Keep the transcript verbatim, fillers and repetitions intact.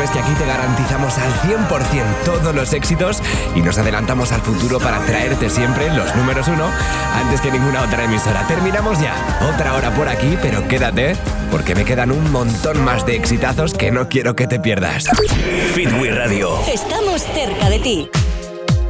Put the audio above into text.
sabes que aquí te garantizamos al cien por ciento todos los éxitos y nos adelantamos al futuro para traerte siempre los números uno antes que ninguna otra emisora. Terminamos ya. Otra hora por aquí, pero quédate, porque me quedan un montón más de exitazos que no quiero que te pierdas. Fit We Radio. Estamos cerca de ti.